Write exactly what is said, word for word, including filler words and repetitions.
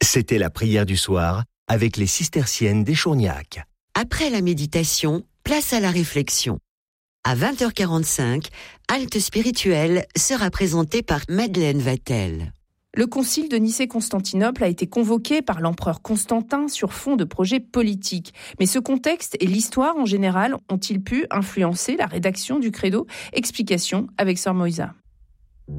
C'était la prière du soir avec les cisterciennes d'Échourgnac. Après la méditation, place à la réflexion. À vingt heures quarante-cinq, Halte spirituelle sera présentée par Madeleine Vatel. Le concile de Nicée-Constantinople a été convoqué par l'empereur Constantin sur fond de projets politiques. Mais ce contexte et l'histoire en général ont-ils pu influencer la rédaction du credo ? Explication avec Sœur Moïsa.